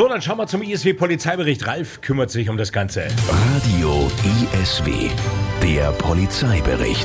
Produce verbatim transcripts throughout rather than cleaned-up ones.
So, dann schauen wir zum I S W-Polizeibericht. Ralf kümmert sich um das Ganze. Radio I S W, der Polizeibericht.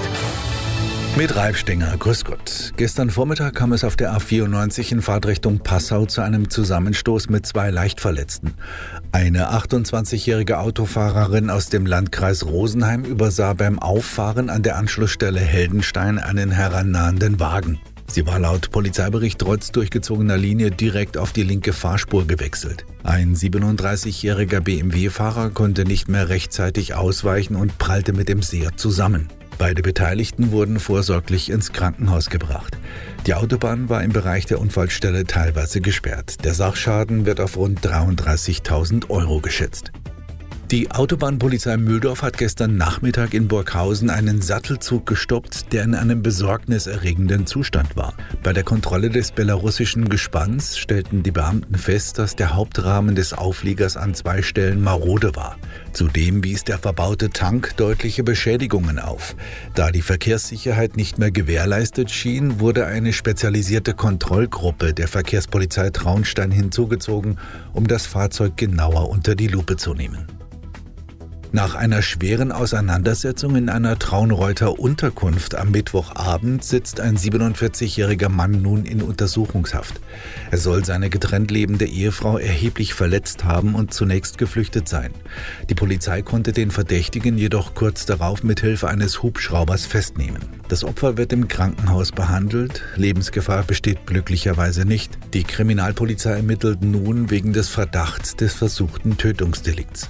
Mit Ralf Stenger, grüß Gott. Gestern Vormittag kam es auf der A vierundneunzig in Fahrtrichtung Passau zu einem Zusammenstoß mit zwei Leichtverletzten. Eine achtundzwanzigjährige Autofahrerin aus dem Landkreis Rosenheim übersah beim Auffahren an der Anschlussstelle Heldenstein einen herannahenden Wagen. Sie war laut Polizeibericht trotz durchgezogener Linie direkt auf die linke Fahrspur gewechselt. Ein siebenunddreißigjähriger B M W-Fahrer konnte nicht mehr rechtzeitig ausweichen und prallte mit dem Seat zusammen. Beide Beteiligten wurden vorsorglich ins Krankenhaus gebracht. Die Autobahn war im Bereich der Unfallstelle teilweise gesperrt. Der Sachschaden wird auf rund dreiunddreißigtausend Euro geschätzt. Die Autobahnpolizei Mühldorf hat gestern Nachmittag in Burghausen einen Sattelzug gestoppt, der in einem besorgniserregenden Zustand war. Bei der Kontrolle des belarussischen Gespanns stellten die Beamten fest, dass der Hauptrahmen des Aufliegers an zwei Stellen marode war. Zudem wies der verbaute Tank deutliche Beschädigungen auf. Da die Verkehrssicherheit nicht mehr gewährleistet schien, wurde eine spezialisierte Kontrollgruppe der Verkehrspolizei Traunstein hinzugezogen, um das Fahrzeug genauer unter die Lupe zu nehmen. Nach einer schweren Auseinandersetzung in einer Traunreuther Unterkunft am Mittwochabend sitzt ein siebenundvierzigjähriger Mann nun in Untersuchungshaft. Er soll seine getrennt lebende Ehefrau erheblich verletzt haben und zunächst geflüchtet sein. Die Polizei konnte den Verdächtigen jedoch kurz darauf mit Hilfe eines Hubschraubers festnehmen. Das Opfer wird im Krankenhaus behandelt. Lebensgefahr besteht glücklicherweise nicht. Die Kriminalpolizei ermittelt nun wegen des Verdachts des versuchten Tötungsdelikts.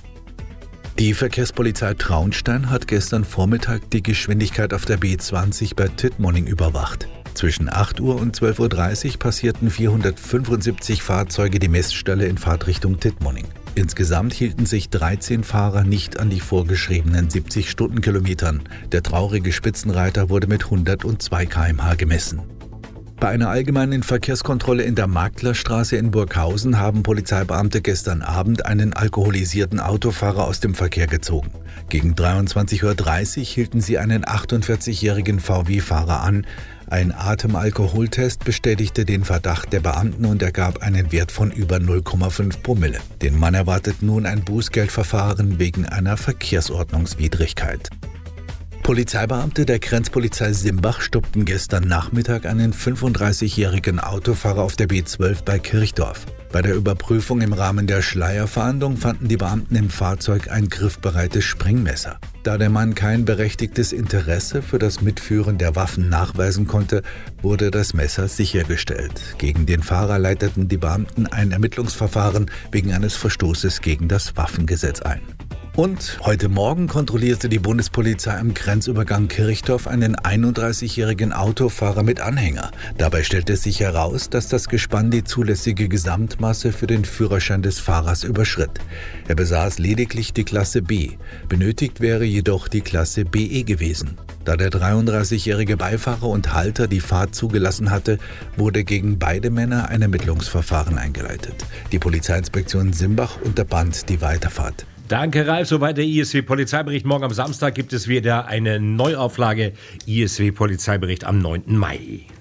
Die Verkehrspolizei Traunstein hat gestern Vormittag die Geschwindigkeit auf der B zwanzig bei Tittmoning überwacht. Zwischen acht Uhr und zwölf Uhr dreißig passierten vierhundertfünfundsiebzig Fahrzeuge die Messstelle in Fahrtrichtung Tittmoning. Insgesamt hielten sich dreizehn Fahrer nicht an die vorgeschriebenen siebzig Stundenkilometern. Der traurige Spitzenreiter wurde mit hundertzwei Kilometer pro Stunde gemessen. Bei einer allgemeinen Verkehrskontrolle in der Maklerstraße in Burghausen haben Polizeibeamte gestern Abend einen alkoholisierten Autofahrer aus dem Verkehr gezogen. Gegen dreiundzwanzig Uhr dreißig hielten sie einen achtundvierzigjährigen V W-Fahrer an. Ein Atemalkoholtest bestätigte den Verdacht der Beamten und ergab einen Wert von über null Komma fünf Promille. Den Mann erwartet nun ein Bußgeldverfahren wegen einer Verkehrsordnungswidrigkeit. Polizeibeamte der Grenzpolizei Simbach stoppten gestern Nachmittag einen fünfunddreißigjährigen Autofahrer auf der B zwölf bei Kirchdorf. Bei der Überprüfung im Rahmen der Schleierfahndung fanden die Beamten im Fahrzeug ein griffbereites Springmesser. Da der Mann kein berechtigtes Interesse für das Mitführen der Waffen nachweisen konnte, wurde das Messer sichergestellt. Gegen den Fahrer leiteten die Beamten ein Ermittlungsverfahren wegen eines Verstoßes gegen das Waffengesetz ein. Und heute Morgen kontrollierte die Bundespolizei am Grenzübergang Kirchdorf einen einunddreißigjährigen Autofahrer mit Anhänger. Dabei stellte sich heraus, dass das Gespann die zulässige Gesamtmasse für den Führerschein des Fahrers überschritt. Er besaß lediglich die Klasse B. Benötigt wäre jedoch die Klasse B E gewesen. Da der dreiunddreißigjährige Beifahrer und Halter die Fahrt zugelassen hatte, wurde gegen beide Männer ein Ermittlungsverfahren eingeleitet. Die Polizeiinspektion Simbach unterband die Weiterfahrt. Danke, Ralf. Soweit der I S W-Polizeibericht. Morgen am Samstag gibt es wieder eine Neuauflage I S W-Polizeibericht am neunten Mai.